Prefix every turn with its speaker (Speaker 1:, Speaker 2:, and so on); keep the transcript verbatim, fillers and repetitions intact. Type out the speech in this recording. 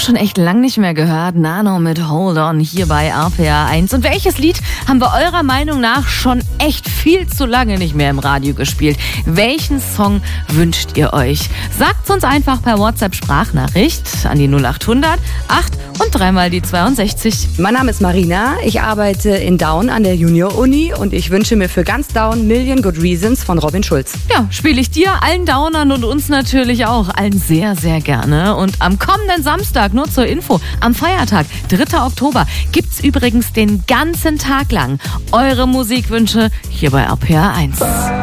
Speaker 1: schon echt lang nicht mehr gehört. Nano mit Hold On hier bei R P R eins. Und welches Lied haben wir eurer Meinung nach schon echt viel zu lange nicht mehr im Radio gespielt? Welchen Song wünscht ihr euch? Sagt's uns einfach per WhatsApp-Sprachnachricht an die null acht hundert acht und dreimal die zweiundsechzig.
Speaker 2: Mein Name ist Marina, ich arbeite in Down an der Junior-Uni und ich wünsche mir für ganz Down Million Good Reasons von Robin Schulz.
Speaker 1: Ja, spiele ich dir, allen Downern und uns natürlich auch, allen sehr, sehr gerne. Und am kommenden Samstag, nur zur Info, am Feiertag, dritter Oktober, gibt's übrigens den ganzen Tag lang eure Musikwünsche hier bei R P R eins.